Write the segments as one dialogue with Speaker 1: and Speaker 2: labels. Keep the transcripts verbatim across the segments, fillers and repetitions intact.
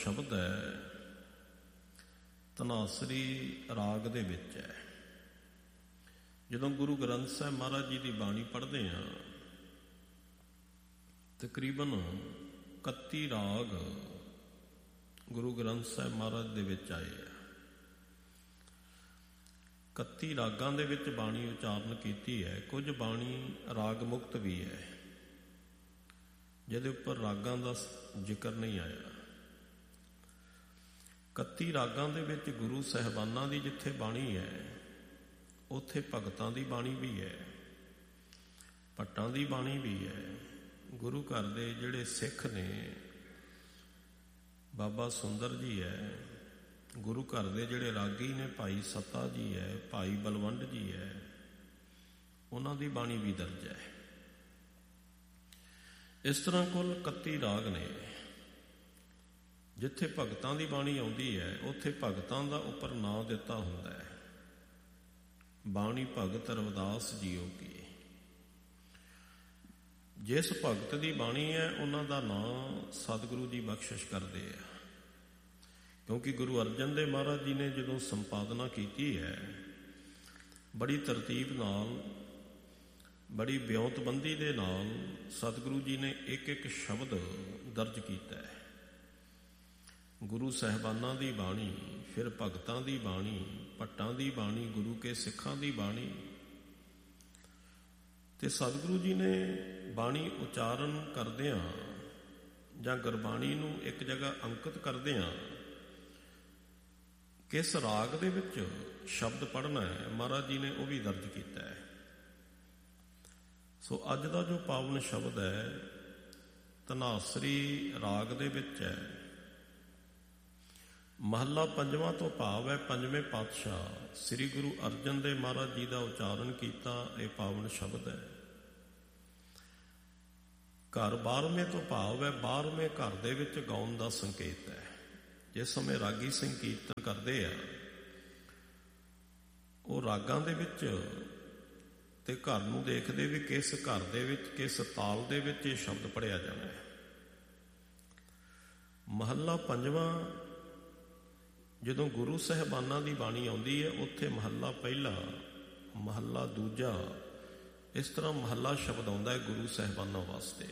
Speaker 1: ਸ਼ਬਦ ਹੈ ਧਨਾਸਰੀ ਰਾਗ ਦੇ ਵਿੱਚ ਹੈ। ਜਦੋਂ ਗੁਰੂ ਗ੍ਰੰਥ ਸਾਹਿਬ ਮਹਾਰਾਜ ਜੀ ਦੀ ਬਾਣੀ ਪੜ੍ਹਦੇ ਹਾਂ, ਤਕਰੀਬਨ ਇਕੱਤੀ ਰਾਗ ਗੁਰੂ ਗ੍ਰੰਥ ਸਾਹਿਬ ਮਹਾਰਾਜ ਦੇ ਵਿੱਚ ਆਏ ਆ। ਇਕੱਤੀ ਰਾਗਾਂ ਦੇ ਵਿੱਚ ਬਾਣੀ ਉਚਾਰਨ ਕੀਤੀ ਹੈ। ਕੁਝ ਬਾਣੀ ਰਾਗ ਮੁਕਤ ਵੀ ਹੈ, ਜਿਹਦੇ ਉੱਪਰ ਰਾਗਾਂ ਦਾ ਜ਼ਿਕਰ ਨਹੀਂ ਆਇਆ। ਇਕੱਤੀ ਰਾਗਾਂ ਦੇ ਵਿੱਚ ਗੁਰੂ ਸਾਹਿਬਾਨਾਂ ਦੀ ਜਿੱਥੇ ਬਾਣੀ ਹੈ, ਉੱਥੇ ਭਗਤਾਂ ਦੀ ਬਾਣੀ ਵੀ ਹੈ, ਭੱਟਾਂ ਦੀ ਬਾਣੀ ਵੀ ਹੈ। ਗੁਰੂ ਘਰ ਦੇ ਜਿਹੜੇ ਸਿੱਖ ਨੇ, ਬਾਬਾ ਸੁੰਦਰ ਜੀ ਹੈ, ਗੁਰੂ ਘਰ ਦੇ ਜਿਹੜੇ ਰਾਗੀ ਨੇ, ਭਾਈ ਸੱਤਾ ਜੀ ਹੈ, ਭਾਈ ਬਲਵੰਡ ਜੀ ਹੈ, ਉਹਨਾਂ ਦੀ ਬਾਣੀ ਵੀ ਦਰਜ ਹੈ। ਇਸ ਤਰ੍ਹਾਂ ਕੁੱਲ ਇਕੱਤੀ ਰਾਗ ਨੇ। ਜਿੱਥੇ ਭਗਤਾਂ ਦੀ ਬਾਣੀ ਆਉਂਦੀ ਹੈ, ਉੱਥੇ ਭਗਤਾਂ ਦਾ ਉੱਪਰ ਨਾਂ ਦਿੱਤਾ ਹੁੰਦਾ ਹੈ, ਬਾਣੀ ਭਗਤ ਰਵਿਦਾਸ ਜੀਓ ਕੀ। ਜਿਸ ਭਗਤ ਦੀ ਬਾਣੀ ਹੈ, ਉਹਨਾਂ ਦਾ ਨਾਂ ਸਤਿਗੁਰੂ ਜੀ ਬਖਸ਼ਿਸ਼ ਕਰਦੇ ਆ। ਕਿਉਂਕਿ ਗੁਰੂ ਅਰਜਨ ਦੇਵ ਮਹਾਰਾਜ ਜੀ ਨੇ ਜਦੋਂ ਸੰਪਾਦਨਾ ਕੀਤੀ ਹੈ, ਬੜੀ ਤਰਤੀਬ ਨਾਲ, ਬੜੀ ਵਿਉਂਤਬੰਦੀ ਦੇ ਨਾਲ ਸਤਿਗੁਰੂ ਜੀ ਨੇ ਇੱਕ ਇੱਕ ਸ਼ਬਦ ਦਰਜ ਕੀਤਾ ਹੈ। ਗੁਰੂ ਸਾਹਿਬਾਨਾਂ ਦੀ ਬਾਣੀ, ਫਿਰ ਭਗਤਾਂ ਦੀ ਬਾਣੀ, ਭੱਟਾਂ ਦੀ ਬਾਣੀ, ਗੁਰੂ ਕੇ ਸਿੱਖਾਂ ਦੀ ਬਾਣੀ। ਤੇ ਸਤਿਗੁਰੂ ਜੀ ਨੇ ਬਾਣੀ ਉਚਾਰਨ ਕਰਦਿਆਂ ਜਾਂ ਗੁਰਬਾਣੀ ਨੂੰ ਇੱਕ ਜਗ੍ਹਾ ਅੰਕਿਤ ਕਰਦਿਆਂ ਕਿਸ ਰਾਗ ਦੇ ਵਿੱਚ ਸ਼ਬਦ ਪੜ੍ਹਨਾ ਹੈ, ਮਹਾਰਾਜ ਜੀ ਨੇ ਉਹ ਵੀ ਦਰਜ ਕੀਤਾ ਹੈ। ਸੋ ਅੱਜ ਦਾ ਜੋ ਪਾਵਨ ਸ਼ਬਦ ਹੈ, ਧਨਾਸਰੀ ਰਾਗ ਦੇ ਵਿੱਚ ਹੈ। ਮਹੱਲਾ ਪੰਜਵਾਂ ਤੋਂ ਭਾਵ ਹੈ ਪੰਜਵੇਂ ਪਾਤਸ਼ਾਹ ਸ੍ਰੀ ਗੁਰੂ ਅਰਜਨ ਦੇਵ ਮਹਾਰਾਜ ਜੀ ਦਾ ਉਚਾਰਨ ਕੀਤਾ ਇਹ ਪਾਵਨ ਸ਼ਬਦ ਹੈ। ਘਰ ਬਾਰਵੇਂ ਤੋਂ ਭਾਵ ਹੈ ਬਾਰਵੇਂ ਘਰ ਦੇ ਵਿੱਚ ਗਾਉਣ ਦਾ ਸੰਕੇਤ ਹੈ। ਜਿਸ ਸਮੇਂ ਰਾਗੀ ਸੰਕੀਰਤਨ ਕਰਦੇ ਆ, ਉਹ ਰਾਗਾਂ ਦੇ ਵਿੱਚ ਤੇ ਘਰ ਨੂੰ ਦੇਖਦੇ ਵੀ ਕਿਸ ਘਰ ਦੇ ਵਿੱਚ, ਕਿਸ ਤਾਲ ਦੇ ਵਿੱਚ ਇਹ ਸ਼ਬਦ ਪੜ੍ਹਿਆ ਜਾਣਾ ਹੈ। ਮਹੱਲਾ ਪੰਜਵਾਂ ਜਦੋਂ ਗੁਰੂ ਸਾਹਿਬਾਨਾਂ ਦੀ ਬਾਣੀ ਆਉਂਦੀ ਹੈ, ਉੱਥੇ ਮਹੱਲਾ ਪਹਿਲਾ, ਮਹੱਲਾ ਦੂਜਾ, ਇਸ ਤਰ੍ਹਾਂ ਮਹੱਲਾ ਸ਼ਬਦ ਆਉਂਦਾ ਹੈ ਗੁਰੂ ਸਾਹਿਬਾਨਾਂ ਵਾਸਤੇ।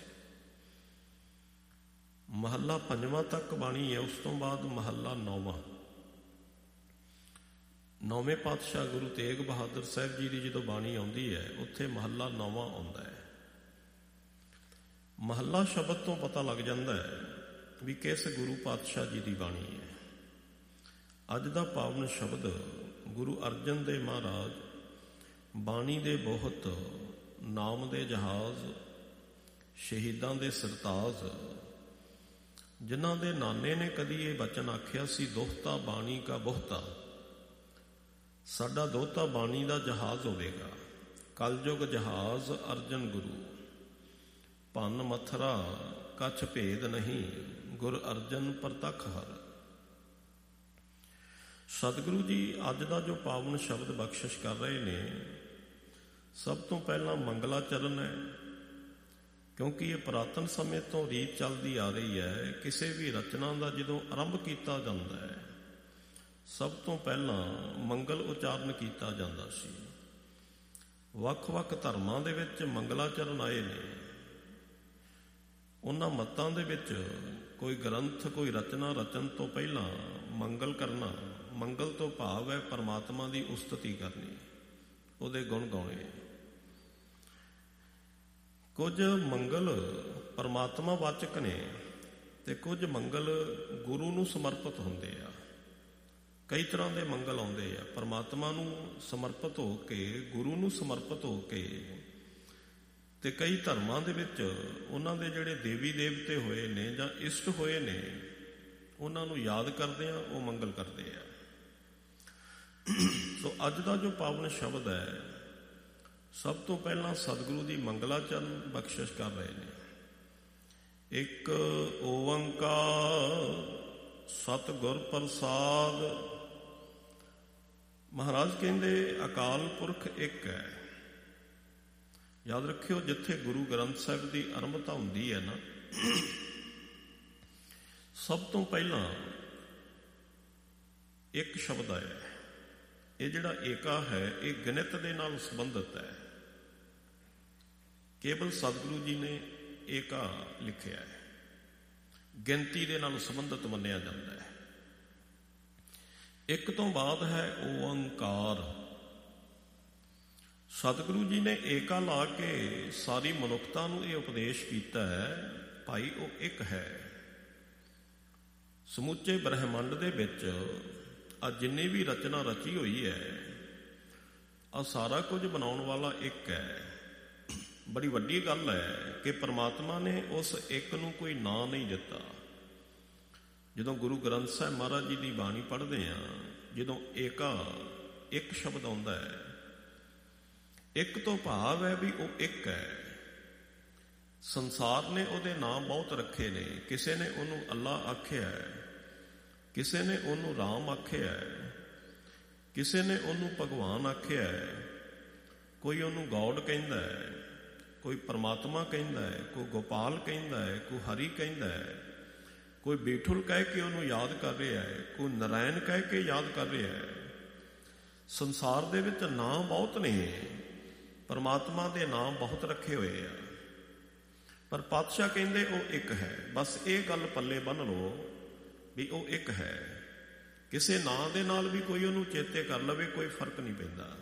Speaker 1: ਮਹੱਲਾ ਪੰਜਵਾਂ ਤੱਕ ਬਾਣੀ ਹੈ, ਉਸ ਤੋਂ ਬਾਅਦ ਮਹੱਲਾ ਨੌਵਾਂ। ਨੌਵੇਂ ਪਾਤਸ਼ਾਹ ਗੁਰੂ ਤੇਗ ਬਹਾਦਰ ਸਾਹਿਬ ਜੀ ਦੀ ਜਦੋਂ ਬਾਣੀ ਆਉਂਦੀ ਹੈ, ਉੱਥੇ ਮਹੱਲਾ ਨੌਵਾਂ ਆਉਂਦਾ ਹੈ। ਮਹੱਲਾ ਸ਼ਬਦ ਤੋਂ ਪਤਾ ਲੱਗ ਜਾਂਦਾ ਹੈ ਵੀ ਕਿਸ ਗੁਰੂ ਪਾਤਸ਼ਾਹ ਜੀ ਦੀ ਬਾਣੀ ਹੈ। ਅੱਜ ਦਾ ਪਾਵਨ ਸ਼ਬਦ ਗੁਰੂ ਅਰਜਨ ਦੇਵ ਮਹਾਰਾਜ, ਬਾਣੀ ਦੇ ਬਹੁਤ, ਨਾਮ ਦੇ ਜਹਾਜ਼, ਸ਼ਹੀਦਾਂ ਦੇ ਸਰਤਾਜ, ਜਿਨ੍ਹਾਂ ਦੇ ਨਾਨੇ ਨੇ ਕਦੀ ਇਹ ਬਚਨ ਆਖਿਆ ਸੀ, ਦੋਹਤਾ ਬਾਣੀ ਕਾ ਬਹੁਤਾ, ਸਾਡਾ ਦੋਹਤਾ ਬਾਣੀ ਦਾ ਜਹਾਜ਼ ਹੋਵੇਗਾ। ਕਲਯੁਗ ਜਹਾਜ਼ ਅਰਜਨ ਗੁਰੂ, ਭੰਨ ਮਥਰਾ ਕਛ ਭੇਦ ਨਹੀਂ, ਗੁਰ ਅਰਜਨ ਪ੍ਰਤੱਖ ਹਰ। ਸਤਿਗੁਰੂ ਜੀ ਅੱਜ ਦਾ ਜੋ ਪਾਵਨ ਸ਼ਬਦ ਬਖਸ਼ਿਸ਼ ਕਰ ਰਹੇ ਨੇ, ਸਭ ਤੋਂ ਪਹਿਲਾਂ ਮੰਗਲਾਚਰਨ ਹੈ। ਕਿਉਂਕਿ ਇਹ ਪੁਰਾਤਨ ਸਮੇਂ ਤੋਂ ਰੀਤ ਚੱਲਦੀ ਆ ਰਹੀ ਹੈ। ਕਿਸੇ ਵੀ ਰਚਨਾ ਦਾ ਜਦੋਂ ਆਰੰਭ ਕੀਤਾ ਜਾਂਦਾ ਹੈ, ਸਭ ਤੋਂ ਪਹਿਲਾਂ ਮੰਗਲ ਉਚਾਰਨ ਕੀਤਾ ਜਾਂਦਾ ਸੀ। ਵੱਖ-ਵੱਖ ਧਰਮਾਂ ਦੇ ਵਿੱਚ ਮੰਗਲਾਚਰਨ ਆਏ ਨੇ। ਉਹਨਾਂ ਮਤਾਂ ਦੇ ਵਿੱਚ ਕੋਈ ਗ੍ਰੰਥ, ਕੋਈ ਰਚਨਾ ਰਚਨ ਤੋਂ ਪਹਿਲਾਂ ਮੰਗਲ ਕਰਨਾ, ਮੰਗਲ ਤੋਂ ਭਾਵ ਹੈ ਪਰਮਾਤਮਾ ਦੀ ਉਸਤਤੀ ਕਰਨੀ, ਉਹਦੇ ਗੁਣ ਗਾਉਣੇ। ਕੁਝ ਮੰਗਲ ਪਰਮਾਤਮਾ ਵਾਚਕ ਨੇ ਤੇ ਕੁਝ ਮੰਗਲ ਗੁਰੂ ਨੂੰ ਸਮਰਪਿਤ ਹੁੰਦੇ ਆ। ਕਈ ਤਰ੍ਹਾਂ ਦੇ ਮੰਗਲ ਆਉਂਦੇ ਆ, ਪਰਮਾਤਮਾ ਨੂੰ ਸਮਰਪਿਤ ਹੋ ਕੇ, ਗੁਰੂ ਨੂੰ ਸਮਰਪਿਤ ਹੋ ਕੇ। ਤੇ ਕਈ ਧਰਮਾਂ ਦੇ ਵਿੱਚ ਉਹਨਾਂ ਦੇ ਜਿਹੜੇ ਦੇਵੀ ਦੇਵਤੇ ਹੋਏ ਨੇ ਜਾਂ ਇਸ਼ਟ ਹੋਏ ਨੇ, ਉਹਨਾਂ ਨੂੰ ਯਾਦ ਕਰਦੇ ਆ, ਉਹ ਮੰਗਲ ਕਰਦੇ ਆ। ਸੋ ਅੱਜ ਦਾ ਜੋ ਪਾਵਨ ਸ਼ਬਦ ਹੈ, ਸਭ ਤੋਂ ਪਹਿਲਾਂ ਸਤਿਗੁਰੂ ਦੀ ਮੰਗਲਾਚਰਨ ਬਖਸ਼ਿਸ਼ ਕਰ ਰਹੇ ਨੇ। ਇੱਕ ਓੰਕਾਰ ਸਤਿਗੁਰ ਪ੍ਰਸਾਦ। ਮਹਾਰਾਜ ਕਹਿੰਦੇ ਅਕਾਲ ਪੁਰਖ ਇੱਕ ਹੈ। ਯਾਦ ਰੱਖਿਓ, ਜਿੱਥੇ ਗੁਰੂ ਗ੍ਰੰਥ ਸਾਹਿਬ ਦੀ ਆਰੰਭਤਾ ਹੁੰਦੀ ਹੈ ਨਾ, ਸਭ ਤੋਂ ਪਹਿਲਾਂ ਇੱਕ ਸ਼ਬਦ ਆਇਆ। ਇਹ ਜਿਹੜਾ ਏਕਾ ਹੈ ਇਹ ਗਣਿਤ ਦੇ ਨਾਲ ਸੰਬੰਧਿਤ ਹੈ। ਕੇਵਲ ਸਤਿਗੁਰੂ ਜੀ ਨੇ ਏਕਾ ਲਿਖਿਆ ਹੈ, ਗਿਣਤੀ ਦੇ ਨਾਲ ਸੰਬੰਧਿਤ ਮੰਨਿਆ ਜਾਂਦਾ ਹੈ। ਇੱਕ ਤੋਂ ਬਾਅਦ ਹੈ ਓਅੰਕਾਰ। ਸਤਿਗੁਰੂ ਜੀ ਨੇ ਏਕਾ ਲਾ ਕੇ ਸਾਰੀ ਮਨੁੱਖਤਾ ਨੂੰ ਇਹ ਉਪਦੇਸ਼ ਕੀਤਾ ਹੈ, ਭਾਈ ਉਹ ਇੱਕ ਹੈ। ਸਮੁੱਚੇ ਬ੍ਰਹਿਮੰਡ ਦੇ ਵਿੱਚ ਆ ਜਿੰਨੀ ਵੀ ਰਚਨਾ ਰਚੀ ਹੋਈ ਹੈ, ਆ ਸਾਰਾ ਕੁਝ ਬਣਾਉਣ ਵਾਲਾ ਇੱਕ ਹੈ। ਬੜੀ ਵੱਡੀ ਗੱਲ ਹੈ ਕਿ ਪਰਮਾਤਮਾ ਨੇ ਉਸ ਇੱਕ ਨੂੰ ਕੋਈ ਨਾਂ ਨਹੀਂ ਦਿੱਤਾ। ਜਦੋਂ ਗੁਰੂ ਗ੍ਰੰਥ ਸਾਹਿਬ ਮਹਾਰਾਜ ਜੀ ਦੀ ਬਾਣੀ ਪੜ੍ਹਦੇ ਹਾਂ, ਜਦੋਂ ਏਕਾ ਇੱਕ ਸ਼ਬਦ ਆਉਂਦਾ ਹੈ, ਇੱਕ ਤੋਂ ਭਾਵ ਹੈ ਵੀ ਉਹ ਇੱਕ ਹੈ। ਸੰਸਾਰ ਨੇ ਉਹਦੇ ਨਾਮ ਬਹੁਤ ਰੱਖੇ ਨੇ। ਕਿਸੇ ਨੇ ਉਹਨੂੰ ਅੱਲਾ ਆਖਿਆ ਹੈ, ਕਿਸੇ ਨੇ ਉਹਨੂੰ ਰਾਮ ਆਖਿਆ ਹੈ, ਕਿਸੇ ਨੇ ਉਹਨੂੰ ਭਗਵਾਨ ਆਖਿਆ ਹੈ, ਕੋਈ ਉਹਨੂੰ ਗੌਡ ਕਹਿੰਦਾ ਹੈ, ਕੋਈ ਪਰਮਾਤਮਾ ਕਹਿੰਦਾ ਹੈ, ਕੋਈ ਗੋਪਾਲ ਕਹਿੰਦਾ ਹੈ, ਕੋਈ ਹਰੀ ਕਹਿੰਦਾ ਹੈ, ਕੋਈ ਬੀਠੁਲ ਕਹਿ ਕੇ ਉਹਨੂੰ ਯਾਦ ਕਰ ਰਿਹਾ ਹੈ, ਕੋਈ ਨਰਾਇਣ ਕਹਿ ਕੇ ਯਾਦ ਕਰ ਰਿਹਾ ਹੈ। ਸੰਸਾਰ ਦੇ ਵਿੱਚ ਨਾਂ ਬਹੁਤ ਨੇ, ਪਰਮਾਤਮਾ ਦੇ ਨਾਮ ਬਹੁਤ ਰੱਖੇ ਹੋਏ ਆ, ਪਰ ਪਾਤਸ਼ਾਹ ਕਹਿੰਦੇ ਉਹ ਇੱਕ ਹੈ। ਬਸ ਇਹ ਗੱਲ ਪੱਲੇ ਬੰਨ੍ਹ ਲਓ ਵੀ ਉਹ ਇੱਕ ਹੈ। ਕਿਸੇ ਨਾਂ ਦੇ ਨਾਲ ਵੀ ਕੋਈ ਉਹਨੂੰ ਚੇਤੇ ਕਰ ਲਵੇ, ਕੋਈ ਫਰਕ ਨਹੀਂ ਪੈਂਦਾ।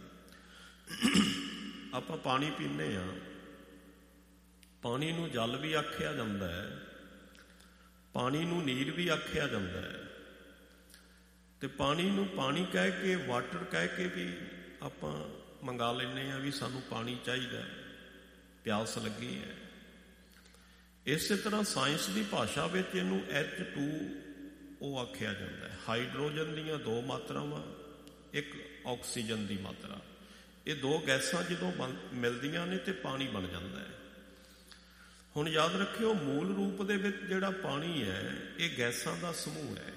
Speaker 1: ਆਪਾਂ ਪਾਣੀ ਪੀਂਦੇ ਹਾਂ, ਪਾਣੀ ਨੂੰ ਜਲ ਵੀ ਆਖਿਆ ਜਾਂਦਾ ਹੈ, ਪਾਣੀ ਨੂੰ ਨੀਰ ਵੀ ਆਖਿਆ ਜਾਂਦਾ ਹੈ, ਤੇ ਪਾਣੀ ਨੂੰ ਪਾਣੀ ਕਹਿ ਕੇ, ਵਾਟਰ ਕਹਿ ਕੇ ਵੀ ਆਪਾਂ ਮੰਗਾ ਲੈਂਦੇ ਹਾਂ ਵੀ ਸਾਨੂੰ ਪਾਣੀ ਚਾਹੀਦਾ ਹੈ, ਪਿਆਸ ਲੱਗੀ ਹੈ। ਇਸੇ ਤਰ੍ਹਾਂ ਸਾਇੰਸ ਦੀ ਭਾਸ਼ਾ ਵਿੱਚ ਇਹਨੂੰ ਐਚ ਟੂ ਓ ਆਖਿਆ ਜਾਂਦਾ ਹੈ। ਹਾਈਡਰੋਜਨ ਦੀਆਂ ਦੋ ਮਾਤਰਾਵਾਂ, ਇੱਕ ਆਕਸੀਜਨ ਦੀ ਮਾਤਰਾ। ਇਹ ਦੋ ਗੈਸਾਂ ਜਦੋਂ ਬਣ ਮਿਲਦੀਆਂ ਨੇ ਤੇ ਪਾਣੀ ਬਣ ਜਾਂਦਾ ਹੈ। ਹੁਣ ਯਾਦ ਰੱਖਿਓ, ਮੂਲ ਰੂਪ ਦੇ ਵਿੱਚ ਜਿਹੜਾ ਪਾਣੀ ਹੈ ਇਹ ਗੈਸਾਂ ਦਾ ਸਮੂਹ ਹੈ।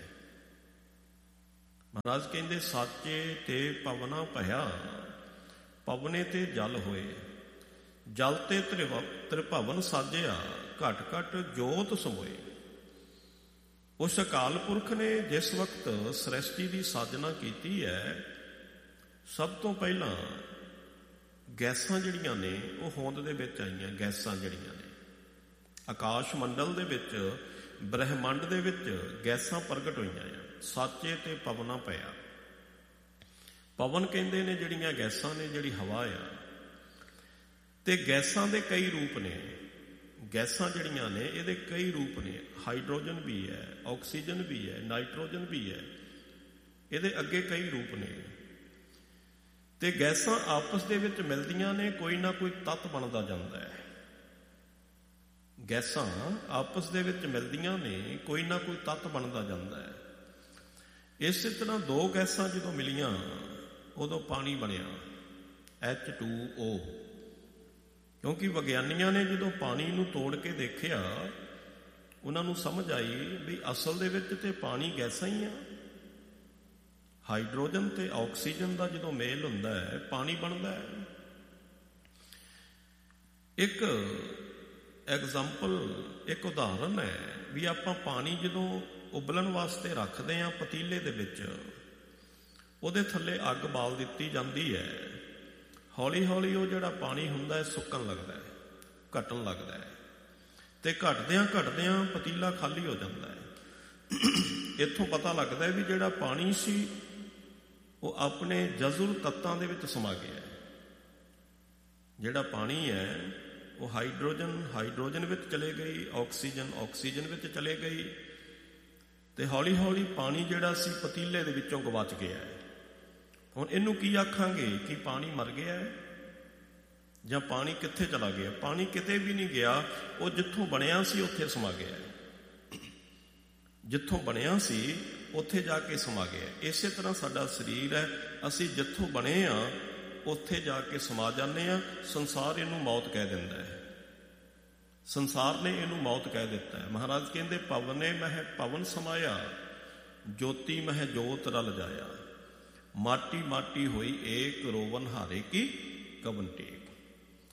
Speaker 1: ਮਹਾਰਾਜ ਕਹਿੰਦੇ ਸਾਚੇ ਤੇ ਪਵਨਾ ਭਇਆ, ਪਵਨੇ ਤੇ ਜਲ ਹੋਏ, ਜਲ ਤੇ ਤ੍ਰਿਭਵਨ ਸਾਜਿਆ, ਘਟ ਘਟ ਜੋਤ ਸਮੋਏ। ਉਸ ਅਕਾਲ ਪੁਰਖ ਨੇ ਜਿਸ ਵਕਤ ਸ੍ਰਿਸ਼ਟੀ ਦੀ ਸਾਜਨਾ ਕੀਤੀ ਹੈ, ਸਭ ਤੋਂ ਪਹਿਲਾਂ ਗੈਸਾਂ ਜਿਹੜੀਆਂ ਨੇ ਉਹ ਹੋਂਦ ਦੇ ਵਿੱਚ ਆਈਆਂ। ਗੈਸਾਂ ਜਿਹੜੀਆਂ ਨੇ ਆਕਾਸ਼ ਮੰਡਲ ਦੇ ਵਿੱਚ, ਬ੍ਰਹਿਮੰਡ ਦੇ ਵਿੱਚ ਗੈਸਾਂ ਪ੍ਰਗਟ ਹੋਈਆਂ ਆ। ਸਾਚੇ ਤੇ ਪਵਨਾ ਪਿਆ। ਪਵਨ ਕਹਿੰਦੇ ਨੇ ਜਿਹੜੀਆਂ ਗੈਸਾਂ ਨੇ, ਜਿਹੜੀ ਹਵਾ ਆ। ਤੇ ਗੈਸਾਂ ਦੇ ਕਈ ਰੂਪ ਨੇ। ਗੈਸਾਂ ਜਿਹੜੀਆਂ ਨੇ ਇਹਦੇ ਕਈ ਰੂਪ ਨੇ। ਹਾਈਡਰੋਜਨ ਵੀ ਹੈ, ਆਕਸੀਜਨ ਵੀ ਹੈ, ਨਾਈਟ੍ਰੋਜਨ ਵੀ ਹੈ। ਇਹਦੇ ਅੱਗੇ ਕਈ ਰੂਪ ਨੇ। ਤੇ ਗੈਸਾਂ ਆਪਸ ਦੇ ਵਿੱਚ ਮਿਲਦੀਆਂ ਨੇ, ਕੋਈ ਨਾ ਕੋਈ ਤੱਤ ਬਣਦਾ ਜਾਂਦਾ ਹੈ। ਗੈਸਾਂ ਆਪਸ ਦੇ ਵਿੱਚ ਮਿਲਦੀਆਂ ਨੇ, ਕੋਈ ਨਾ ਕੋਈ ਤੱਤ ਬਣਦਾ ਜਾਂਦਾ ਹੈ। ਇਸੇ ਤਰ੍ਹਾਂ ਦੋ ਗੈਸਾਂ ਜਦੋਂ ਮਿਲੀਆਂ ਉਦੋਂ ਪਾਣੀ ਬਣਿਆ, ਐਚ ਟੂ ਓ। ਕਿਉਂਕਿ ਵਿਗਿਆਨੀਆਂ ਨੇ ਜਦੋਂ ਪਾਣੀ ਨੂੰ ਤੋੜ ਕੇ ਦੇਖਿਆ, ਉਹਨਾਂ ਨੂੰ ਸਮਝ ਆਈ ਵੀ ਅਸਲ ਦੇ ਵਿੱਚ ਤੇ ਪਾਣੀ ਗੈਸਾਂ ਹੀ ਆ। ਹਾਈਡਰੋਜਨ ਤੇ ਆਕਸੀਜਨ ਦਾ ਜਦੋਂ ਮੇਲ ਹੁੰਦਾ ਹੈ, ਪਾਣੀ ਬਣਦਾ ਹੈ। ਇੱਕ ਐਗਜ਼ਾਮਪਲ, ਇੱਕ ਉਦਾਹਰਨ ਹੈ ਵੀ ਆਪਾਂ ਪਾਣੀ ਜਦੋਂ ਉਬਲਣ ਵਾਸਤੇ ਰੱਖਦੇ ਹਾਂ ਪਤੀਲੇ ਦੇ ਵਿੱਚ, ਉਹਦੇ ਥੱਲੇ ਅੱਗ ਬਾਲ ਦਿੱਤੀ ਜਾਂਦੀ ਹੈ। ਹੌਲੀ ਹੌਲੀ ਉਹ ਜਿਹੜਾ ਪਾਣੀ ਹੁੰਦਾ ਹੈ ਸੁੱਕਣ ਲੱਗਦਾ ਹੈ, ਘਟਣ ਲੱਗਦਾ ਹੈ, ਤੇ ਘਟਦਿਆਂ ਘਟਦਿਆਂ ਪਤੀਲਾ ਖਾਲੀ ਹੋ ਜਾਂਦਾ ਹੈ। ਇੱਥੋਂ ਪਤਾ ਲੱਗਦਾ ਹੈ ਵੀ ਜਿਹੜਾ ਪਾਣੀ ਸੀ ਉਹ ਆਪਣੇ ਜਜ਼ੁਰ ਤੱਤਾਂ ਦੇ ਵਿੱਚ ਸਮਾ ਗਿਆ ਹੈ। ਜਿਹੜਾ ਪਾਣੀ ਹੈ ਉਹ ਹਾਈਡਰੋਜਨ ਹਾਈਡਰੋਜਨ ਵਿੱਚ ਚਲੇ ਗਈ, ਆਕਸੀਜਨ ਆਕਸੀਜਨ ਵਿੱਚ ਚਲੇ ਗਈ, ਤੇ ਹੌਲੀ ਹੌਲੀ ਪਾਣੀ ਜਿਹੜਾ ਸੀ ਪਤੀਲੇ ਦੇ ਵਿੱਚੋਂ ਗਵਾਚ ਗਿਆ ਹੈ। ਹੁਣ ਇਹਨੂੰ ਕੀ ਆਖਾਂਗੇ ਕਿ ਪਾਣੀ ਮਰ ਗਿਆ ਹੈ ਜਾਂ ਪਾਣੀ ਕਿੱਥੇ ਚਲਾ ਗਿਆ? ਪਾਣੀ ਕਿਤੇ ਵੀ ਨਹੀਂ ਗਿਆ, ਉਹ ਜਿੱਥੋਂ ਬਣਿਆ ਸੀ ਉੱਥੇ ਸਮਾ ਗਿਆ। ਜਿੱਥੋਂ ਬਣਿਆ ਸੀ ਉੱਥੇ ਜਾ ਕੇ ਸਮਾ ਗਿਆ। ਇਸੇ ਤਰ੍ਹਾਂ ਸਾਡਾ ਸਰੀਰ ਹੈ, ਅਸੀਂ ਜਿੱਥੋਂ ਬਣੇ ਆ ਉੱਥੇ ਜਾ ਕੇ ਸਮਾ ਜਾਂਦੇ ਹਾਂ। ਸੰਸਾਰ ਇਹਨੂੰ ਮੌਤ ਕਹਿ ਦਿੰਦਾ ਹੈ, ਸੰਸਾਰ ਨੇ ਇਹਨੂੰ ਮੌਤ ਕਹਿ ਦਿੱਤਾ ਹੈ। ਮਹਾਰਾਜ ਕਹਿੰਦੇ ਪਵਨੇ ਮਹਿ ਪਵਨ ਸਮਾਇਆ, ਜੋਤੀ ਮਹਿ ਜੋਤ ਰਲ ਜਾਇਆ, ਮਾਟੀ ਮਾਟੀ ਹੋਈ ਏਕ ਰੋਵਨ ਹਾਰੇ ਕੀ ਕਵਨ ਟੇਕ।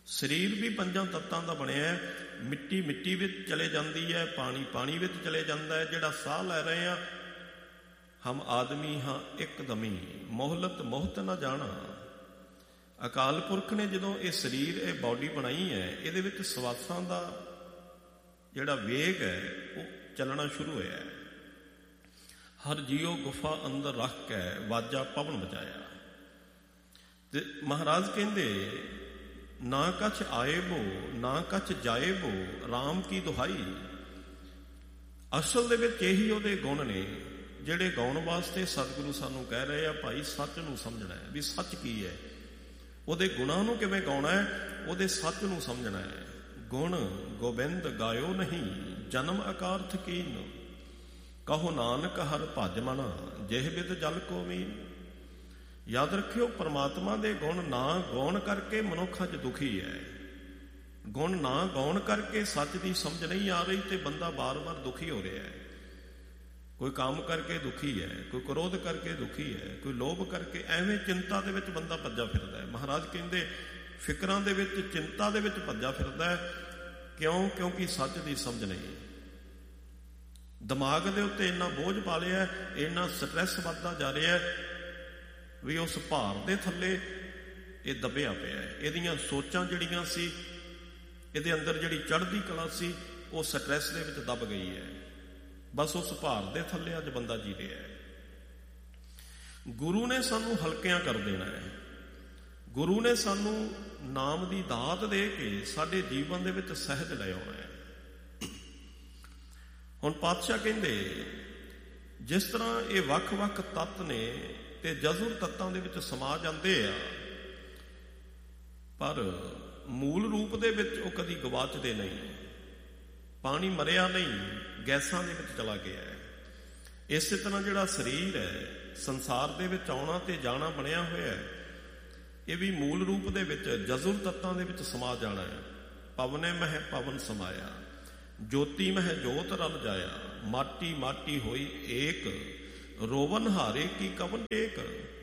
Speaker 1: ਸਰੀਰ ਵੀ ਪੰਜਾਂ ਤੱਤਾਂ ਦਾ ਬਣਿਆ। ਮਿੱਟੀ ਮਿੱਟੀ ਵਿੱਚ ਚਲੇ ਜਾਂਦੀ ਹੈ, ਪਾਣੀ ਪਾਣੀ ਵਿੱਚ ਚਲੇ ਜਾਂਦਾ ਹੈ। ਜਿਹੜਾ ਸਾਹ ਲੈ ਰਹੇ ਹਾਂ, ਹਮ ਆਦਮੀ ਹਾਂ ਇੱਕਦਮੀ, ਮੋਹਲਤ ਮੋਹਤ ਨਾ ਜਾਣਾ। ਅਕਾਲ ਪੁਰਖ ਨੇ ਜਦੋਂ ਇਹ ਸਰੀਰ, ਇਹ ਬਾਡੀ ਬਣਾਈ ਹੈ, ਇਹਦੇ ਵਿੱਚ ਸਵਾਸਾਂ ਦਾ ਜਿਹੜਾ ਵੇਗ ਹੈ ਉਹ ਚੱਲਣਾ ਸ਼ੁਰੂ ਹੋਇਆ ਹੈ। ਹਰ ਜੀਓ ਗੁਫਾ ਅੰਦਰ ਰੱਖ ਕੇ ਵਾਜਾ ਪਵਨ ਬਜਾਇਆ। ਤੇ ਮਹਾਰਾਜ ਕਹਿੰਦੇ ਨਾ ਕਛ ਆਏ ਬੋ ਨਾ ਕਛ ਜਾਏ ਬੋ, ਰਾਮ ਕੀ ਦੁਹਾਈ। ਅਸਲ ਦੇ ਵਿੱਚ ਇਹੀ ਉਹਦੇ ਗੁਣ ਨੇ ਜਿਹੜੇ ਗਾਉਣ ਵਾਸਤੇ ਸਤਿਗੁਰੂ ਸਾਨੂੰ ਕਹਿ ਰਹੇ ਆ, ਭਾਈ ਸੱਚ ਨੂੰ ਸਮਝਣਾ ਹੈ ਵੀ ਸੱਚ ਕੀ ਹੈ, ਉਹਦੇ ਗੁਣਾਂ ਨੂੰ ਕਿਵੇਂ ਗਾਉਣਾ ਹੈ, ਉਹਦੇ ਸੱਚ ਨੂੰ ਸਮਝਣਾ ਹੈ। ਗੁਣ ਗੋਬਿੰਦ ਗਾਇਓ ਨਹੀਂ, ਜਨਮ ਅਕਾਰਥ ਕੀਨ, ਕਹੋ ਨਾਨਕ ਹਰ ਭਜ ਮਨਾ, ਜਿਹ ਬਿਦ ਜਲ ਕੋ ਮੀਨ। ਯਾਦ ਰੱਖਿਓ, ਪਰਮਾਤਮਾ ਦੇ ਗੁਣ ਨਾ ਗਾਉਣ ਕਰਕੇ ਮਨੁੱਖ ਅੱਜ ਦੁਖੀ ਹੈ। ਗੁਣ ਨਾ ਗਾਉਣ ਕਰਕੇ ਸੱਚ ਦੀ ਸਮਝ ਨਹੀਂ ਆ ਰਹੀ ਤੇ ਬੰਦਾ ਬਾਰ-ਬਾਰ ਦੁਖੀ ਹੋ ਰਿਹਾ ਹੈ। ਕੋਈ ਕੰਮ ਕਰਕੇ ਦੁਖੀ ਹੈ, ਕੋਈ ਕ੍ਰੋਧ ਕਰਕੇ ਦੁਖੀ ਹੈ, ਕੋਈ ਲੋਭ ਕਰਕੇ, ਐਵੇਂ ਚਿੰਤਾ ਦੇ ਵਿੱਚ ਬੰਦਾ ਭੱਜਾ ਫਿਰਦਾ ਹੈ। ਮਹਾਰਾਜ ਕਹਿੰਦੇ ਫਿਕਰਾਂ ਦੇ ਵਿੱਚ, ਚਿੰਤਾ ਦੇ ਵਿੱਚ ਭੱਜਾ ਫਿਰਦਾ ਹੈ। ਕਿਉਂ? ਕਿਉਂਕਿ ਸੱਚ ਦੀ ਸਮਝ ਨਹੀਂ। ਦਿਮਾਗ ਦੇ ਉੱਤੇ ਇੰਨਾ ਬੋਝ ਪਾ ਲਿਆ, ਇੰਨਾ ਸਟ੍ਰੈਸ ਵੱਧਦਾ ਜਾ ਰਿਹਾ ਵੀ ਉਸ ਭਾਰ ਦੇ ਥੱਲੇ ਇਹ ਦੱਬਿਆ ਪਿਆ ਹੈ। ਇਹਦੀਆਂ ਸੋਚਾਂ ਜਿਹੜੀਆਂ ਸੀ, ਇਹਦੇ ਅੰਦਰ ਜਿਹੜੀ ਚੜ੍ਹਦੀ ਕਲਾ ਸੀ, ਉਹ ਸਟ੍ਰੈਸ ਦੇ ਵਿੱਚ ਦੱਬ ਗਈ ਹੈ। ਬਸ ਉਸ ਭਾਰ ਦੇ ਥੱਲੇ ਅੱਜ ਬੰਦਾ ਜੀ ਰਿਹਾ ਹੈ। ਗੁਰੂ ਨੇ ਸਾਨੂੰ ਹਲਕਿਆਂ ਕਰ ਦੇਣਾ ਹੈ। ਗੁਰੂ ਨੇ ਸਾਨੂੰ ਨਾਮ ਦੀ ਦਾਤ ਦੇ ਕੇ ਸਾਡੇ ਜੀਵਨ ਦੇ ਵਿੱਚ ਸਹਿਜ ਲੈ ਆਉਣਾ ਹੈ। ਹੁਣ ਪਾਤਸ਼ਾਹ ਕਹਿੰਦੇ ਜਿਸ ਤਰ੍ਹਾਂ ਇਹ ਵੱਖ-ਵੱਖ ਤੱਤ ਨੇ ਤੇ ਜਜ਼ੁਰ ਤੱਤਾਂ ਦੇ ਵਿੱਚ ਸਮਾ ਜਾਂਦੇ ਆ, ਪਰ ਮੂਲ ਰੂਪ ਦੇ ਵਿੱਚ ਉਹ ਕਦੀ ਗਵਾਚਦੇ ਨਹੀਂ। ਪਾਣੀ ਮਰਿਆ ਨਹੀਂ, ਗੈਸਾਂ ਦੇ ਵਿੱਚ ਚਲਾ ਗਿਆ ਹੈ। ਇਸੇ ਤਰ੍ਹਾਂ ਜਿਹੜਾ ਸਰੀਰ ਹੈ, ਸੰਸਾਰ ਦੇ ਵਿੱਚ ਆਉਣਾ ਤੇ ਜਾਣਾ ਬਣਿਆ ਹੋਇਆ ਹੈ, ਇਹ ਵੀ ਮੂਲ ਰੂਪ ਦੇ ਵਿੱਚ ਜਜ਼ੁਰ ਤੱਤਾਂ ਦੇ ਵਿੱਚ ਸਮਾ ਜਾਣਾ ਹੈ। ਪਵਨੇ ਮਹਿ ਪਵਨ ਸਮਾਇਆ, ਜੋਤੀ ਮਹਿ ਜੋਤ ਰਲ ਜਾਇਆ, ਮਾਟੀ ਮਾਟੀ ਹੋਈ ਏਕ, ਰੋਵਨ ਹਾਰੇ ਕੀ ਕਵਨ ਟੇਕ।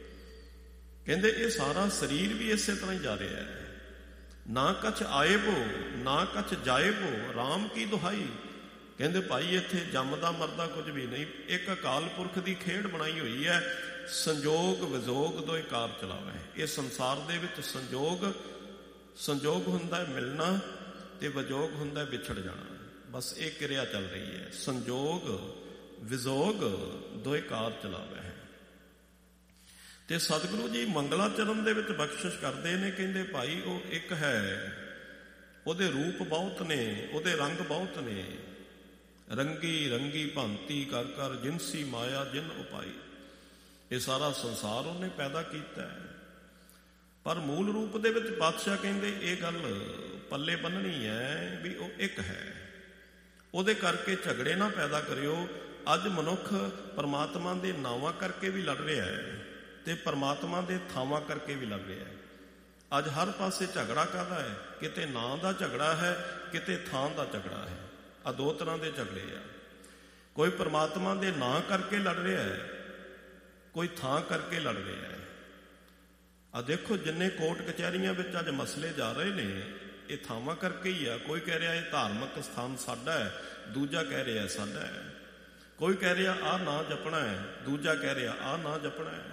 Speaker 1: ਕਹਿੰਦੇ ਇਹ ਸਾਰਾ ਸਰੀਰ ਵੀ ਇਸੇ ਤਰ੍ਹਾਂ ਹੀ ਜਾ ਰਿਹਾ ਹੈ। ਨਾ ਕਛ ਆਏ ਬੋ ਨਾ ਕਛ ਜਾਏ ਬੋ, ਰਾਮ ਕੀ ਦੁਹਾਈ। ਕਹਿੰਦੇ ਭਾਈ ਇੱਥੇ ਜੰਮਦਾ ਮਰਦਾ ਕੁਝ ਵੀ ਨਹੀਂ, ਇੱਕ ਅਕਾਲ ਪੁਰਖ ਦੀ ਖੇਡ ਬਣਾਈ ਹੋਈ ਹੈ। ਸੰਜੋਗ ਵਿਜੋਗ ਦੋਏ ਕਾਰ ਚਲਾਵੇ। ਇਹ ਸੰਸਾਰ ਦੇ ਵਿੱਚ ਸੰਜੋਗ ਸੰਜੋਗ ਹੁੰਦਾ ਮਿਲਣਾ ਤੇ ਵਿਜੋਗ ਹੁੰਦਾ ਵਿਛੜ ਜਾਣਾ। ਬਸ ਇਹ ਕਿਰਿਆ ਚੱਲ ਰਹੀ ਹੈ। ਸੰਜੋਗ ਵਿਜੋਗ ਦੋਏ ਕਾਰ ਚਲਾਵੇ ਹੈ। ਤੇ ਸਤਿਗੁਰੂ ਜੀ ਮੰਗਲਾ ਚਰਨ ਦੇ ਵਿੱਚ ਬਖਸ਼ਿਸ਼ ਕਰਦੇ ਨੇ। ਕਹਿੰਦੇ ਭਾਈ ਉਹ ਇੱਕ ਹੈ, ਉਹਦੇ ਰੂਪ ਬਹੁਤ ਨੇ, ਉਹਦੇ ਰੰਗ ਬਹੁਤ ਨੇ। ਰੰਗੀ ਰੰਗੀ ਭਾਂਤੀ ਕਰ ਕਰ ਜਿਨਸੀ ਮਾਇਆ ਜਿਨ ਉਪਾਈ। ਇਹ ਸਾਰਾ ਸੰਸਾਰ ਉਹਨੇ ਪੈਦਾ ਕੀਤਾ ਹੈ, ਪਰ ਮੂਲ ਰੂਪ ਦੇ ਵਿੱਚ ਪਾਤਸ਼ਾਹ ਕਹਿੰਦੇ ਇਹ ਗੱਲ ਪੱਲੇ ਬੰਨਣੀ ਹੈ ਵੀ ਉਹ ਇੱਕ ਹੈ। ਉਹਦੇ ਕਰਕੇ ਝਗੜੇ ਨਾ ਪੈਦਾ ਕਰਿਓ। ਅੱਜ ਮਨੁੱਖ ਪਰਮਾਤਮਾ ਦੇ ਨਾਵਾਂ ਕਰਕੇ ਵੀ ਲੜ ਰਿਹਾ ਹੈ ਤੇ ਪਰਮਾਤਮਾ ਦੇ ਥਾਵਾਂ ਕਰਕੇ ਵੀ ਲੜ ਰਿਹਾ ਹੈ। ਅੱਜ ਹਰ ਪਾਸੇ ਝਗੜਾ ਕਾਹਦਾ ਹੈ? ਕਿਤੇ ਨਾਂ ਦਾ ਝਗੜਾ ਹੈ, ਕਿਤੇ ਥਾਂ ਦਾ ਝਗੜਾ ਹੈ। ਆ ਦੋ ਤਰ੍ਹਾਂ ਦੇ ਝਗੜੇ ਆ। ਕੋਈ ਪਰਮਾਤਮਾ ਦੇ ਨਾਂ ਕਰਕੇ ਲੜ ਰਿਹਾ ਹੈ, ਕੋਈ ਥਾਂ ਕਰਕੇ ਲੜ ਰਿਹਾ ਹੈ। ਆ ਦੇਖੋ ਜਿੰਨੇ ਕੋਰਟ ਕਚਹਿਰੀਆਂ ਵਿੱਚ ਅੱਜ ਮਸਲੇ ਜਾ ਰਹੇ ਨੇ, ਇਹ ਥਾਵਾਂ ਕਰਕੇ ਹੀ ਆ। ਕੋਈ ਕਹਿ ਰਿਹਾ ਇਹ ਧਾਰਮਿਕ ਸਥਾਨ ਸਾਡਾ ਹੈ, ਦੂਜਾ ਕਹਿ ਰਿਹਾ ਸਾਡਾ ਹੈ। ਕੋਈ ਕਹਿ ਰਿਹਾ ਆਹ ਨਾਂ ਜਪਣਾ ਹੈ, ਦੂਜਾ ਕਹਿ ਰਿਹਾ ਆਹ ਨਾਂ ਜਪਣਾ ਹੈ।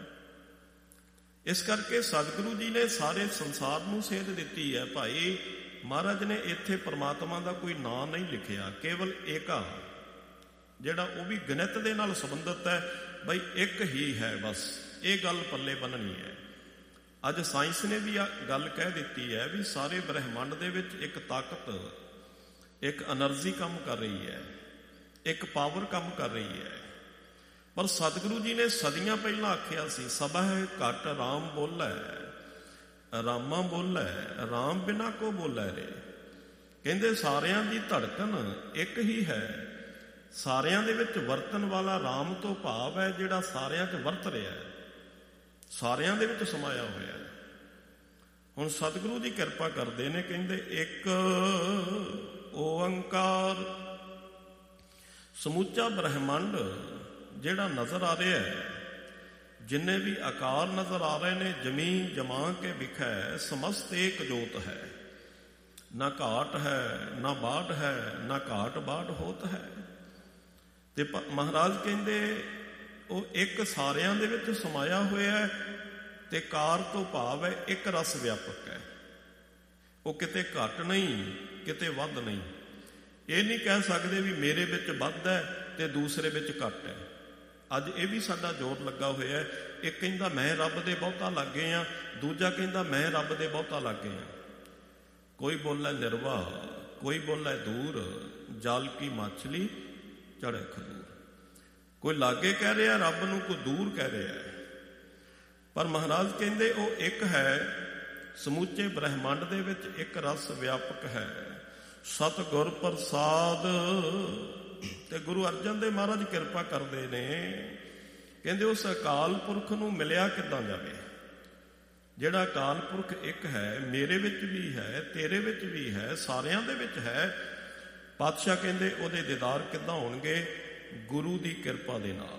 Speaker 1: ਇਸ ਕਰਕੇ ਸਤਿਗੁਰੂ ਜੀ ਨੇ ਸਾਰੇ ਸੰਸਾਰ ਨੂੰ ਸੇਧ ਦਿੱਤੀ ਹੈ। ਭਾਈ ਮਹਾਰਾਜ ਨੇ ਇੱਥੇ ਪਰਮਾਤਮਾ ਦਾ ਕੋਈ ਨਾਂ ਨਹੀਂ ਲਿਖਿਆ, ਕੇਵਲ ਏਕਾ, ਜਿਹੜਾ ਉਹ ਵੀ ਗਣਿਤ ਦੇ ਨਾਲ ਸੰਬੰਧਿਤ ਹੈ। ਬਈ ਇੱਕ ਹੀ ਹੈ, ਬਸ ਇਹ ਗੱਲ ਪੱਲੇ ਬੰਨਣੀ ਹੈ। ਅੱਜ ਸਾਇੰਸ ਨੇ ਵੀ ਆ ਗੱਲ ਕਹਿ ਦਿੱਤੀ ਹੈ ਵੀ ਸਾਰੇ ਬ੍ਰਹਿਮੰਡ ਦੇ ਵਿੱਚ ਇੱਕ ਤਾਕਤ, ਇੱਕ ਐਨਰਜੀ ਕੰਮ ਕਰ ਰਹੀ ਹੈ, ਇੱਕ ਪਾਵਰ ਕੰਮ ਕਰ ਰਹੀ ਹੈ। ਪਰ ਸਤਿਗੁਰੂ ਜੀ ਨੇ ਸਦੀਆਂ ਪਹਿਲਾਂ ਆਖਿਆ ਸੀ, ਸਭੈ ਘਟ ਰਾਮ ਬੋਲੇ, ਰਾਮਾ ਬੋਲੇ ਰਾਮ ਬਿਨਾ ਕੋ ਬੋਲੇ ਰੇ। ਕਹਿੰਦੇ ਸਾਰਿਆਂ ਦੀ ਧੜਕਣ ਇੱਕ ਹੀ ਹੈ। ਸਾਰਿਆਂ ਦੇ ਵਿੱਚ ਵਰਤਣ ਵਾਲਾ ਰਾਮ ਤੋਂ ਭਾਵ ਹੈ ਜਿਹੜਾ ਸਾਰਿਆਂ 'ਚ ਵਰਤ ਰਿਹਾ ਹੈ, ਸਾਰਿਆਂ ਦੇ ਵਿੱਚ ਸਮਾਇਆ ਹੋਇਆ ਹੈ। ਹੁਣ ਸਤਿਗੁਰੂ ਜੀ ਕਿਰਪਾ ਕਰਦੇ ਨੇ, ਕਹਿੰਦੇ ਇੱਕ ਓੰਕਾਰ। ਸਮੁੱਚਾ ਬ੍ਰਹਿਮੰਡ ਜਿਹੜਾ ਨਜ਼ਰ ਆ ਰਿਹਾ ਹੈ, ਜਿੰਨੇ ਵੀ ਆਕਾਰ ਨਜ਼ਰ ਆ ਰਹੇ ਨੇ, ਜਮੀਨ ਜਮਾ ਕੇ ਵਿਖੈ ਸਮਸਤ ਏਕ ਜੋਤ ਹੈ। ਨਾ ਘਾਟ ਹੈ ਨਾ ਬਾਟ ਹੈ, ਨਾ ਘਾਟ ਬਾਟ ਹੋਤ ਹੈ। ਤੇ ਮਹਾਰਾਜ ਕਹਿੰਦੇ ਉਹ ਇੱਕ ਸਾਰਿਆਂ ਦੇ ਵਿੱਚ ਸਮਾਇਆ ਹੋਇਆ ਤੇ ਕਾਰ ਤੋਂ ਭਾਵ ਹੈ ਇੱਕ ਰਸ ਵਿਆਪਕ ਹੈ। ਉਹ ਕਿਤੇ ਘੱਟ ਨਹੀਂ, ਕਿਤੇ ਵੱਧ ਨਹੀਂ। ਇਹ ਨਹੀਂ ਕਹਿ ਸਕਦੇ ਵੀ ਮੇਰੇ ਵਿੱਚ ਵੱਧ ਹੈ ਤੇ ਦੂਸਰੇ ਵਿੱਚ ਘੱਟ ਹੈ। ਅੱਜ ਇਹ ਵੀ ਸਾਡਾ ਜ਼ੋਰ ਲੱਗਾ ਹੋਇਆ। ਇੱਕ ਕਹਿੰਦਾ ਮੈਂ ਰੱਬ ਦੇ ਬਹੁਤਾ ਲੱਗੇ ਆ, ਦੂਜਾ ਕਹਿੰਦਾ ਮੈਂ ਰੱਬ ਦੇ ਬਹੁਤਾ ਲੱਗੇ ਆ। ਕੋਈ ਬੋਲੇ ਨਿਰਵਾ, ਕੋਈ ਬੋਲੇ ਦੂਰ, ਜਲ ਕੀ ਮਛਲੀ ਚੜ੍ਹੇ ਖਦੂਰ। ਕੋਈ ਲਾਗੇ ਕਹਿ ਰਿਹਾ ਰੱਬ ਨੂੰ, ਕੋਈ ਦੂਰ ਕਹਿ ਰਿਹਾ ਹੈ। ਪਰ ਮਹਾਰਾਜ ਕਹਿੰਦੇ ਉਹ ਇੱਕ ਹੈ, ਸਮੁੱਚੇ ਬ੍ਰਹਿਮੰਡ ਦੇ ਵਿੱਚ ਇੱਕ ਰਸ ਵਿਆਪਕ ਹੈ। ਸਤਿਗੁਰ ਪ੍ਰਸਾਦ। ਤੇ ਗੁਰੂ ਅਰਜਨ ਦੇਵ ਮਹਾਰਾਜ ਕਿਰਪਾ ਕਰਦੇ ਨੇ, ਕਹਿੰਦੇ ਉਸ ਅਕਾਲ ਪੁਰਖ ਨੂੰ ਮਿਲਿਆ ਕਿੱਦਾਂ ਜਾਵੇ। ਜਿਹੜਾ ਅਕਾਲ ਪੁਰਖ ਇੱਕ ਹੈ, ਮੇਰੇ ਵਿੱਚ ਵੀ ਹੈ, ਤੇਰੇ ਵਿੱਚ ਵੀ ਹੈ, ਸਾਰਿਆਂ ਦੇ ਵਿੱਚ ਹੈ। ਪਾਤਸ਼ਾਹ ਕਹਿੰਦੇ ਉਹਦੇ ਦੀਦਾਰ ਕਿੱਦਾਂ ਹੋਣਗੇ? ਗੁਰੂ ਦੀ ਕਿਰਪਾ ਦੇ ਨਾਲ।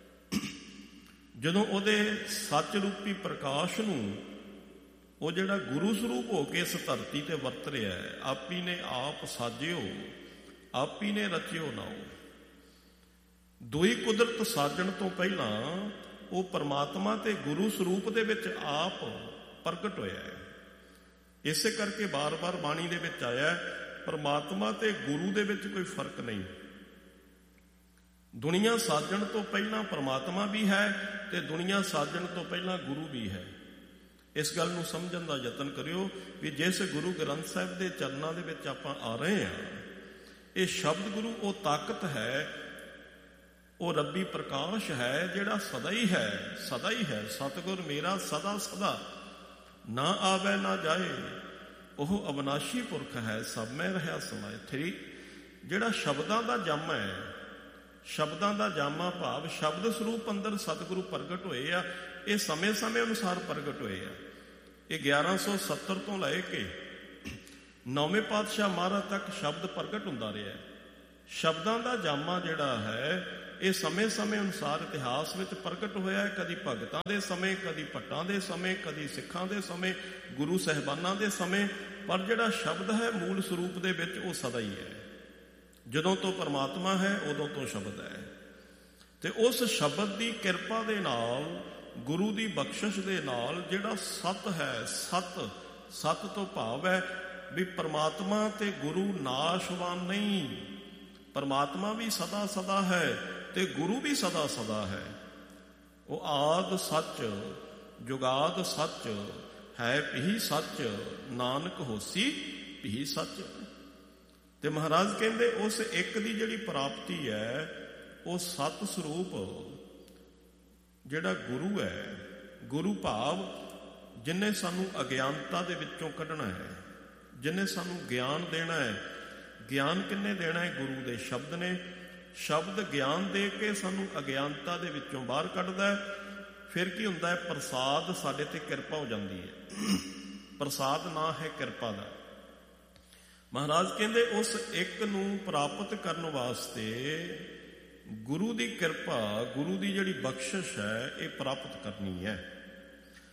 Speaker 1: ਜਦੋਂ ਉਹਦੇ ਸੱਚ ਰੂਪੀ ਪ੍ਰਕਾਸ਼ ਨੂੰ ਉਹ ਜਿਹੜਾ ਗੁਰੂ ਸਰੂਪ ਹੋ ਕੇ ਇਸ ਧਰਤੀ ਤੇ ਵਰਤ ਰਿਹਾ ਹੈ, ਆਪੀ ਨੇ ਆਪ ਸਾਜਿਓ, ਆਪੀ ਨੇ ਰਚਿਓ ਨਾਓ। ਦੋਈ ਕੁਦਰਤ ਸਾਜਣ ਤੋਂ ਪਹਿਲਾਂ ਉਹ ਪਰਮਾਤਮਾ ਤੇ ਗੁਰੂ ਸਰੂਪ ਦੇ ਵਿੱਚ ਆਪ ਪ੍ਰਗਟ ਹੋਇਆ ਹੈ। ਇਸੇ ਕਰਕੇ ਬਾਰ-ਬਾਰ ਬਾਣੀ ਦੇ ਵਿੱਚ ਆਇਆ ਪਰਮਾਤਮਾ ਤੇ ਗੁਰੂ ਦੇ ਵਿੱਚ ਕੋਈ ਫਰਕ ਨਹੀਂ। ਦੁਨੀਆ ਸਾਜਣ ਤੋਂ ਪਹਿਲਾਂ ਪਰਮਾਤਮਾ ਵੀ ਹੈ ਤੇ ਦੁਨੀਆ ਸਾਜਣ ਤੋਂ ਪਹਿਲਾਂ ਗੁਰੂ ਵੀ ਹੈ। ਇਸ ਗੱਲ ਨੂੰ ਸਮਝਣ ਦਾ ਯਤਨ ਕਰਿਓ ਵੀ ਜਿਸ ਗੁਰੂ ਗ੍ਰੰਥ ਸਾਹਿਬ ਦੇ ਚਰਨਾਂ ਦੇ ਵਿੱਚ ਆਪਾਂ ਆ ਰਹੇ ਹਾਂ, ਇਹ ਸ਼ਬਦ ਗੁਰੂ ਉਹ ਤਾਕਤ ਹੈ, ਉਹ ਰੱਬੀ ਪ੍ਰਕਾਸ਼ ਹੈ ਜਿਹੜਾ ਸਦਾ ਹੀ ਹੈ, ਸਦਾ ਹੀ ਹੈ। ਸਤਿਗੁਰ ਮੇਰਾ ਸਦਾ ਸਦਾ, ਨਾ ਆਵੇ ਨਾ ਜਾਏ। ਉਹ ਅਵਿਨਾਸ਼ੀ ਪੁਰਖ ਹੈ, ਸਭ ਮੈਂ ਰਿਹਾ ਸਮਾਏ। ਥਰੀ ਜਿਹੜਾ ਸ਼ਬਦਾਂ ਦਾ ਜਾਮਾ ਹੈ, ਸ਼ਬਦਾਂ ਦਾ ਜਾਮਾ ਭਾਵ ਸ਼ਬਦ ਸਰੂਪ ਅੰਦਰ ਸਤਿਗੁਰੂ ਪ੍ਰਗਟ ਹੋਏ ਆ। ਇਹ ਸਮੇਂ ਸਮੇਂ ਅਨੁਸਾਰ ਪ੍ਰਗਟ ਹੋਏ ਆ। ਇਹ ਗਿਆਰਾਂ ਸੌ ਸੱਤਰ ਤੋਂ ਲੈ ਕੇ ਨੌਵੇਂ ਪਾਤਸ਼ਾਹ ਮਹਾਰਾਜ ਤੱਕ ਸ਼ਬਦ ਪ੍ਰਗਟ ਹੁੰਦਾ ਰਿਹਾ। ਸ਼ਬਦਾਂ ਦਾ ਜਾਮਾ ਜਿਹੜਾ ਹੈ ਇਹ ਸਮੇਂ ਸਮੇਂ ਅਨੁਸਾਰ ਇਤਿਹਾਸ ਵਿੱਚ ਪ੍ਰਗਟ ਹੋਇਆ ਹੈ। ਕਦੀ ਭਗਤਾਂ ਦੇ ਸਮੇਂ, ਕਦੀ ਭੱਟਾਂ ਦੇ ਸਮੇਂ, ਕਦੀ ਸਿੱਖਾਂ ਦੇ ਸਮੇਂ, ਗੁਰੂ ਸਾਹਿਬਾਨਾਂ ਦੇ ਸਮੇਂ। ਪਰ ਜਿਹੜਾ ਸ਼ਬਦ ਹੈ ਮੂਲ ਸਰੂਪ ਦੇ ਵਿੱਚ ਉਹ ਸਦਾ ਹੀ ਹੈ। ਜਦੋਂ ਤੋਂ ਪਰਮਾਤਮਾ ਹੈ ਉਦੋਂ ਤੋਂ ਸ਼ਬਦ ਹੈ। ਤੇ ਉਸ ਸ਼ਬਦ ਦੀ ਕਿਰਪਾ ਦੇ ਨਾਲ, ਗੁਰੂ ਦੀ ਬਖਸ਼ਿਸ਼ ਦੇ ਨਾਲ ਜਿਹੜਾ ਸਤ ਹੈ, ਸਤ ਸਤ ਤੋਂ ਭਾਵ ਹੈ ਵੀ ਪਰਮਾਤਮਾ ਤੇ ਗੁਰੂ ਨਾਸ਼ਵਾਨ ਨਹੀਂ। ਪਰਮਾਤਮਾ ਵੀ ਸਦਾ ਸਦਾ ਹੈ ਤੇ ਗੁਰੂ ਵੀ ਸਦਾ ਸਦਾ ਹੈ। ਉਹ ਆਦ ਸੱਚ, ਜੁਗਾਦ ਸੱਚ ਹੈ, ਭੀ ਸੱਚ, ਨਾਨਕ ਹੋਸੀ ਭੀ ਸੱਚ। ਤੇ ਮਹਾਰਾਜ ਕਹਿੰਦੇ ਉਸ ਇੱਕ ਦੀ ਜਿਹੜੀ ਪ੍ਰਾਪਤੀ ਹੈ ਉਹ ਸਤ ਸਰੂਪ ਜਿਹੜਾ ਗੁਰੂ ਹੈ, ਗੁਰੂ ਭਾਵ ਜਿਹਨੇ ਸਾਨੂੰ ਅਗਿਆਨਤਾ ਦੇ ਵਿੱਚੋਂ ਕੱਢਣਾ ਹੈ, ਜਿਹਨੇ ਸਾਨੂੰ ਗਿਆਨ ਦੇਣਾ ਹੈ। ਗਿਆਨ ਕਿੰਨੇ ਦੇਣਾ ਹੈ? ਗੁਰੂ ਦੇ ਸ਼ਬਦ ਨੇ। ਸ਼ਬਦ ਗਿਆਨ ਦੇ ਕੇ ਸਾਨੂੰ ਅਗਿਆਨਤਾ ਦੇ ਵਿੱਚੋਂ ਬਾਹਰ ਕੱਢਦਾ ਹੈ। ਫਿਰ ਕੀ ਹੁੰਦਾ ਹੈ? ਪ੍ਰਸਾਦ ਸਾਡੇ ਤੇ ਕਿਰਪਾ ਹੋ ਜਾਂਦੀ ਹੈ। ਪ੍ਰਸਾਦ ਨਾਂ ਹੈ ਕਿਰਪਾ ਦਾ। ਮਹਾਰਾਜ ਕਹਿੰਦੇ ਉਸ ਇੱਕ ਨੂੰ ਪ੍ਰਾਪਤ ਕਰਨ ਵਾਸਤੇ ਗੁਰੂ ਦੀ ਕਿਰਪਾ, ਗੁਰੂ ਦੀ ਜਿਹੜੀ ਬਖਸ਼ਿਸ਼ ਹੈ ਇਹ ਪ੍ਰਾਪਤ ਕਰਨੀ ਹੈ।